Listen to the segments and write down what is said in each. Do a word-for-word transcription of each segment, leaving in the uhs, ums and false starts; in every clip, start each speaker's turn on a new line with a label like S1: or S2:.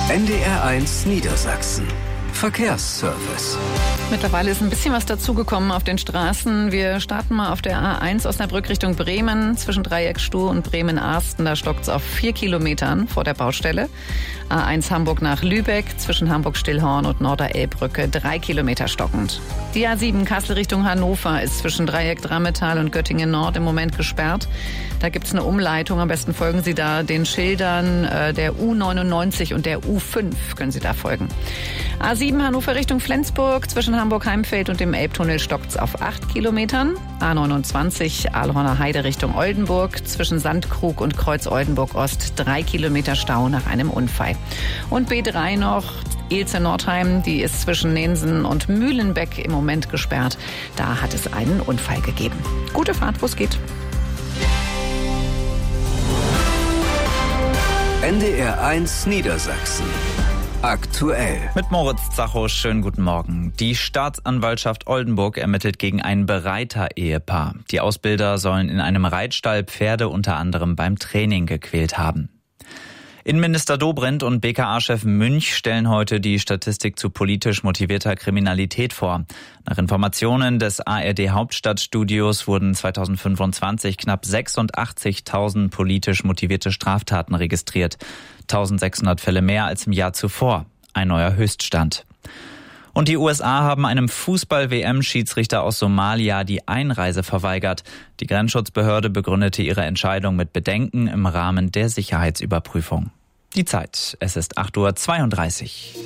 S1: N D R eins Niedersachsen. Verkehrsservice.
S2: Mittlerweile ist ein bisschen was dazugekommen auf den Straßen. Wir starten mal auf der A eins Osnabrück Richtung Bremen. Zwischen Dreieckstuhl und Bremen-Arsten, da stockt es auf vier Kilometern vor der Baustelle. A eins Hamburg nach Lübeck, zwischen Hamburg-Stillhorn und Norderelbbrücke, drei Kilometer stockend. Die A sieben Kassel Richtung Hannover ist zwischen Dreieck Drammetal und Göttingen Nord im Moment gesperrt. Da gibt es eine Umleitung. Am besten folgen Sie da den Schildern äh, der U neunundneunzig und der U fünf. Können Sie da folgen. A sieben Hannover Richtung Flensburg. Zwischen Hamburg-Heimfeld und dem Elbtunnel stockt es auf acht Kilometern. A neunundzwanzig Ahlhorner Heide Richtung Oldenburg. Zwischen Sandkrug und Kreuz Oldenburg Ost drei Kilometer Stau nach einem Unfall. Und B drei noch. Ilze-Nordheim, die ist zwischen Nensen und Mühlenbeck im Moment gesperrt. Da hat es einen Unfall gegeben. Gute Fahrt, wo es geht.
S1: N D R eins Niedersachsen. Aktuell.
S3: Mit Moritz Zacho, schönen guten Morgen. Die Staatsanwaltschaft Oldenburg ermittelt gegen ein Bereiter-Ehepaar. Die Ausbilder sollen in einem Reitstall Pferde unter anderem beim Training gequält haben. Innenminister Dobrindt und B K A-Chef Münch stellen heute die Statistik zu politisch motivierter Kriminalität vor. Nach Informationen des A R D-Hauptstadtstudios wurden zweitausendfünfundzwanzig knapp sechsundachtzigtausend politisch motivierte Straftaten registriert. eintausendsechshundert Fälle mehr als im Jahr zuvor. Ein neuer Höchststand. Und die U S A haben einem Fußball-W M-Schiedsrichter aus Somalia die Einreise verweigert. Die Grenzschutzbehörde begründete ihre Entscheidung mit Bedenken im Rahmen der Sicherheitsüberprüfung. Die Zeit, es ist acht Uhr zweiunddreißig.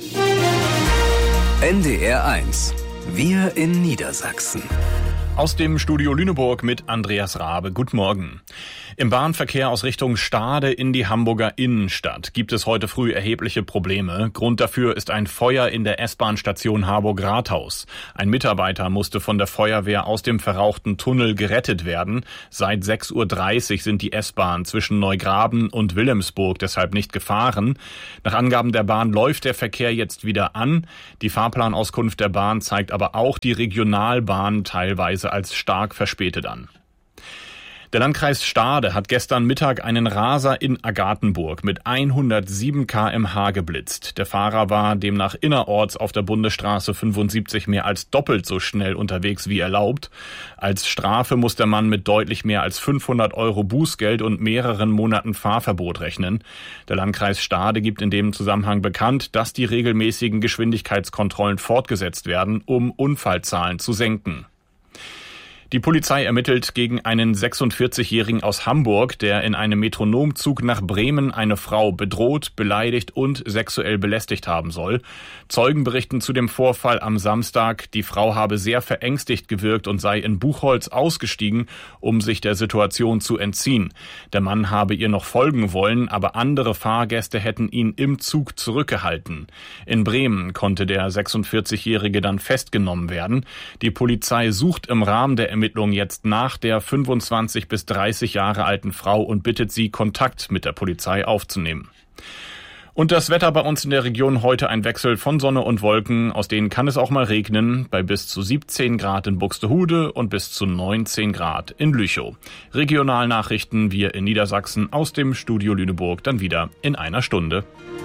S1: N D R eins. Wir in Niedersachsen.
S4: Aus dem Studio Lüneburg mit Andreas Rabe. Guten Morgen. Im Bahnverkehr aus Richtung Stade in die Hamburger Innenstadt gibt es heute früh erhebliche Probleme. Grund dafür ist ein Feuer in der S-Bahn-Station Harburg-Rathaus. Ein Mitarbeiter musste von der Feuerwehr aus dem verrauchten Tunnel gerettet werden. Seit sechs Uhr dreißig sind die S-Bahnen zwischen Neugraben und Wilhelmsburg deshalb nicht gefahren. Nach Angaben der Bahn läuft der Verkehr jetzt wieder an. Die Fahrplanauskunft der Bahn zeigt aber auch die Regionalbahn teilweise als stark verspätet an. Der Landkreis Stade hat gestern Mittag einen Raser in Agathenburg mit hundertsieben Kilometer pro Stunde geblitzt. Der Fahrer war demnach innerorts auf der Bundesstraße fünfundsiebzig mehr als doppelt so schnell unterwegs wie erlaubt. Als Strafe muss der Mann mit deutlich mehr als fünfhundert Euro Bußgeld und mehreren Monaten Fahrverbot rechnen. Der Landkreis Stade gibt in dem Zusammenhang bekannt, dass die regelmäßigen Geschwindigkeitskontrollen fortgesetzt werden, um Unfallzahlen zu senken. Die Polizei ermittelt gegen einen sechsundvierzigjährigen aus Hamburg, der in einem Metronomzug nach Bremen eine Frau bedroht, beleidigt und sexuell belästigt haben soll. Zeugen berichten zu dem Vorfall am Samstag, die Frau habe sehr verängstigt gewirkt und sei in Buchholz ausgestiegen, um sich der Situation zu entziehen. Der Mann habe ihr noch folgen wollen, aber andere Fahrgäste hätten ihn im Zug zurückgehalten. In Bremen konnte der sechsundvierzigjährige dann festgenommen werden. Die Polizei sucht im Rahmen der Ermittlungen jetzt nach der fünfundzwanzig bis dreißig Jahre alten Frau und bittet sie, Kontakt mit der Polizei aufzunehmen. Und das Wetter bei uns in der Region heute ein Wechsel von Sonne und Wolken, aus denen kann es auch mal regnen, bei bis zu siebzehn Grad in Buxtehude und bis zu neunzehn Grad in Lüchow. Regionalnachrichten wir in Niedersachsen aus dem Studio Lüneburg dann wieder in einer Stunde.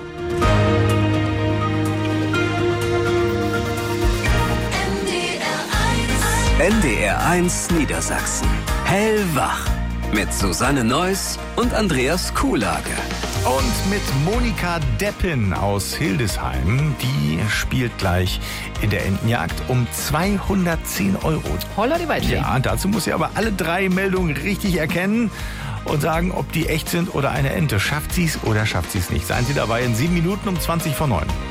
S1: N D R eins Niedersachsen. Hellwach. Mit Susanne Neuss und Andreas Kuhlage.
S5: Und mit Monika Deppin aus Hildesheim. Die spielt gleich in der Entenjagd um zweihundertzehn Euro.
S2: Holla die Waldfee.
S5: Ja, dazu muss sie aber alle drei Meldungen richtig erkennen und sagen, ob die echt sind oder eine Ente. Schafft sie es oder schafft sie es nicht? Seien Sie dabei in sieben Minuten um zwanzig vor neun.